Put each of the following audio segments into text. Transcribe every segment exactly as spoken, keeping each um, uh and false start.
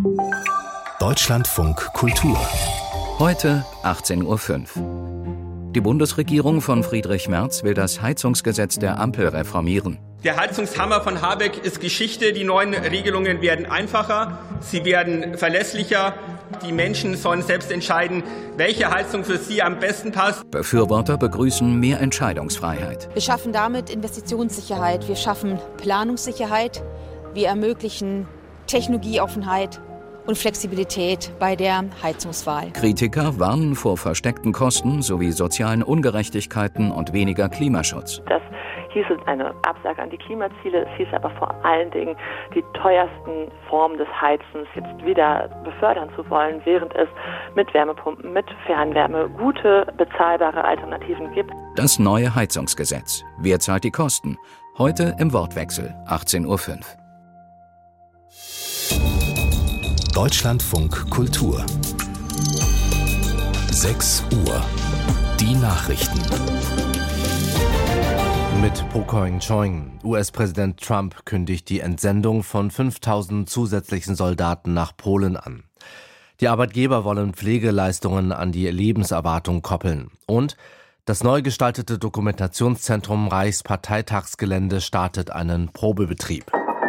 Deutschlandfunk Kultur. Heute achtzehn Uhr fünf. Die Bundesregierung von Friedrich Merz will das Heizungsgesetz der Ampel reformieren. Der Heizungshammer von Habeck ist Geschichte. Die neuen Regelungen werden einfacher, sie werden verlässlicher. Die Menschen sollen selbst entscheiden, welche Heizung für sie am besten passt. Befürworter begrüßen mehr Entscheidungsfreiheit. Wir schaffen damit Investitionssicherheit, wir schaffen Planungssicherheit, wir ermöglichen Technologieoffenheit und Flexibilität bei der Heizungswahl. Kritiker warnen vor versteckten Kosten sowie sozialen Ungerechtigkeiten und weniger Klimaschutz. Das hieße eine Absage an die Klimaziele, es hieß aber vor allen Dingen, die teuersten Formen des Heizens jetzt wieder befördern zu wollen, während es mit Wärmepumpen, mit Fernwärme gute, bezahlbare Alternativen gibt. Das neue Heizungsgesetz. Wer zahlt die Kosten? Heute im Wortwechsel, achtzehn Uhr fünf. Deutschlandfunk Kultur. sechs Uhr. Die Nachrichten. Mit Po Keung-Cheng. U S-Präsident Trump kündigt die Entsendung von fünftausend zusätzlichen Soldaten nach Polen an. Die Arbeitgeber wollen Pflegeleistungen an die Lebenserwartung koppeln. Und das neu gestaltete Dokumentationszentrum Reichsparteitagsgelände startet einen Probebetrieb.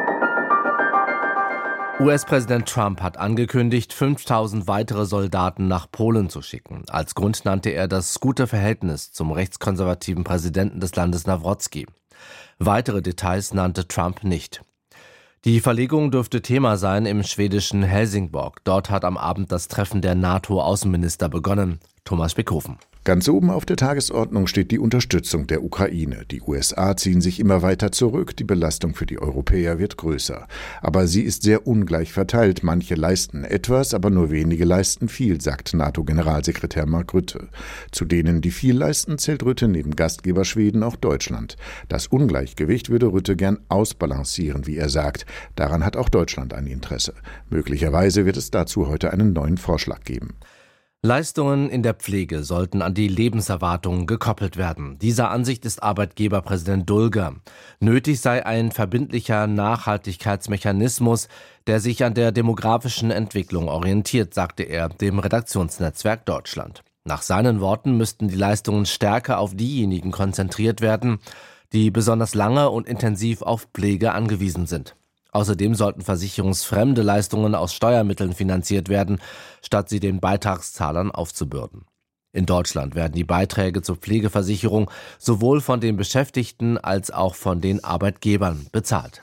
U S-Präsident Trump hat angekündigt, fünftausend weitere Soldaten nach Polen zu schicken. Als Grund nannte er das gute Verhältnis zum rechtskonservativen Präsidenten des Landes Nawrocki. Weitere Details nannte Trump nicht. Die Verlegung dürfte Thema sein im schwedischen Helsingborg. Dort hat am Abend das Treffen der NATO-Außenminister begonnen. Thomas Speckhofen. Ganz oben auf der Tagesordnung steht die Unterstützung der Ukraine. Die U S A ziehen sich immer weiter zurück, die Belastung für die Europäer wird größer. Aber sie ist sehr ungleich verteilt. Manche leisten etwas, aber nur wenige leisten viel, sagt NATO-Generalsekretär Mark Rutte. Zu denen, die viel leisten, zählt Rutte neben Gastgeber Schweden auch Deutschland. Das Ungleichgewicht würde Rutte gern ausbalancieren, wie er sagt. Daran hat auch Deutschland ein Interesse. Möglicherweise wird es dazu heute einen neuen Vorschlag geben. Leistungen in der Pflege sollten an die Lebenserwartung gekoppelt werden. Dieser Ansicht ist Arbeitgeberpräsident Dulger. Nötig sei ein verbindlicher Nachhaltigkeitsmechanismus, der sich an der demografischen Entwicklung orientiert, sagte er dem Redaktionsnetzwerk Deutschland. Nach seinen Worten müssten die Leistungen stärker auf diejenigen konzentriert werden, die besonders lange und intensiv auf Pflege angewiesen sind. Außerdem sollten versicherungsfremde Leistungen aus Steuermitteln finanziert werden, statt sie den Beitragszahlern aufzubürden. In Deutschland werden die Beiträge zur Pflegeversicherung sowohl von den Beschäftigten als auch von den Arbeitgebern bezahlt.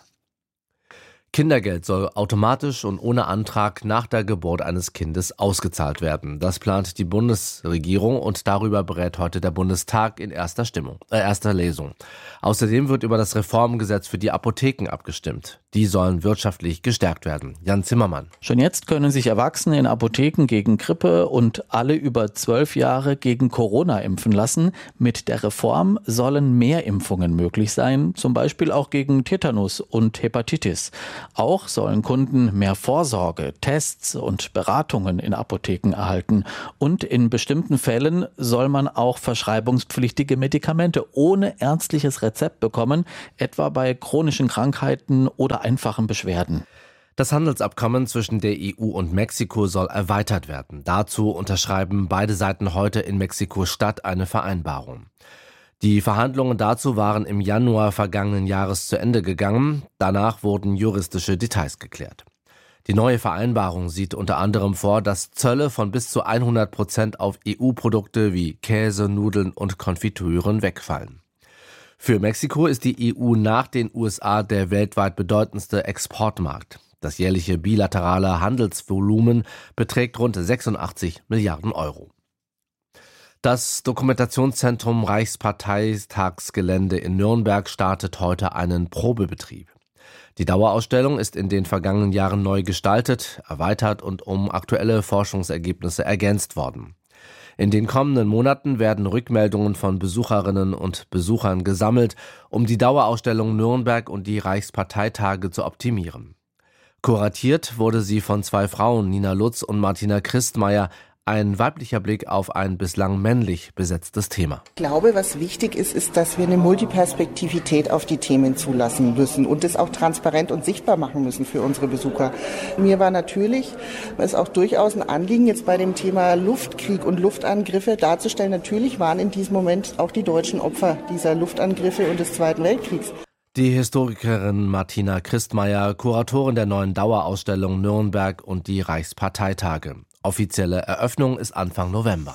Kindergeld soll automatisch und ohne Antrag nach der Geburt eines Kindes ausgezahlt werden. Das plant die Bundesregierung und darüber berät heute der Bundestag in erster Stimmung, äh, erster Lesung. Außerdem wird über das Reformgesetz für die Apotheken abgestimmt. Die sollen wirtschaftlich gestärkt werden. Jan Zimmermann. Schon jetzt können sich Erwachsene in Apotheken gegen Grippe und alle über zwölf Jahre gegen Corona impfen lassen. Mit der Reform sollen mehr Impfungen möglich sein, zum Beispiel auch gegen Tetanus und Hepatitis. Auch sollen Kunden mehr Vorsorge, Tests und Beratungen in Apotheken erhalten. Und in bestimmten Fällen soll man auch verschreibungspflichtige Medikamente ohne ärztliches Rezept bekommen, etwa bei chronischen Krankheiten oder einfachen Beschwerden. Das Handelsabkommen zwischen der E U und Mexiko soll erweitert werden. Dazu unterschreiben beide Seiten heute in Mexiko-Stadt eine Vereinbarung. Die Verhandlungen dazu waren im Januar vergangenen Jahres zu Ende gegangen. Danach wurden juristische Details geklärt. Die neue Vereinbarung sieht unter anderem vor, dass Zölle von bis zu hundert Prozent auf E U-Produkte wie Käse, Nudeln und Konfitüren wegfallen. Für Mexiko ist die E U nach den U S A der weltweit bedeutendste Exportmarkt. Das jährliche bilaterale Handelsvolumen beträgt rund sechsundachtzig Milliarden Euro. Das Dokumentationszentrum Reichsparteitagsgelände in Nürnberg startet heute einen Probebetrieb. Die Dauerausstellung ist in den vergangenen Jahren neu gestaltet, erweitert und um aktuelle Forschungsergebnisse ergänzt worden. In den kommenden Monaten werden Rückmeldungen von Besucherinnen und Besuchern gesammelt, um die Dauerausstellung Nürnberg und die Reichsparteitage zu optimieren. Kuratiert wurde sie von zwei Frauen, Nina Lutz und Martina Christmeier, Ein weiblicher Blick auf ein bislang männlich besetztes Thema. Ich glaube, was wichtig ist, ist, dass wir eine Multiperspektivität auf die Themen zulassen müssen und das auch transparent und sichtbar machen müssen für unsere Besucher. Mir war natürlich, es ist auch durchaus ein Anliegen, jetzt bei dem Thema Luftkrieg und Luftangriffe darzustellen. Natürlich waren in diesem Moment auch die deutschen Opfer dieser Luftangriffe und des Zweiten Weltkriegs. Die Historikerin Martina Christmeier, Kuratorin der neuen Dauerausstellung Nürnberg und die Reichsparteitage. Offizielle Eröffnung ist Anfang November.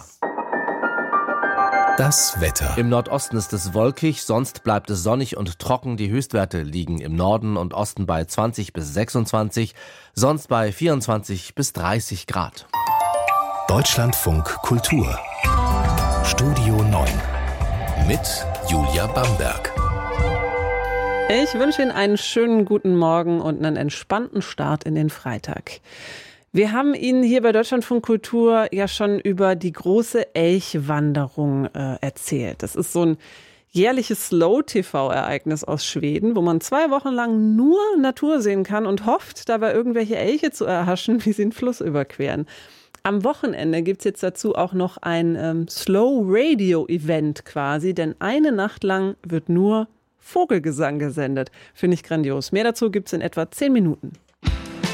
Das Wetter. Im Nordosten ist es wolkig, sonst bleibt es sonnig und trocken. Die Höchstwerte liegen im Norden und Osten bei zwanzig bis sechsundzwanzig, sonst bei vierundzwanzig bis dreißig Grad. Deutschlandfunk Kultur. Studio neun. Mit Julia Bamberg. Ich wünsche Ihnen einen schönen guten Morgen und einen entspannten Start in den Freitag. Wir haben Ihnen hier bei Deutschlandfunk Kultur ja schon über die große Elchwanderung äh, erzählt. Das ist so ein jährliches Slow-T V-Ereignis aus Schweden, wo man zwei Wochen lang nur Natur sehen kann und hofft, dabei irgendwelche Elche zu erhaschen, wie sie den Fluss überqueren. Am Wochenende gibt es jetzt dazu auch noch ein ähm, Slow-Radio-Event quasi, denn eine Nacht lang wird nur Vogelgesang gesendet. Finde ich grandios. Mehr dazu gibt es in etwa zehn Minuten.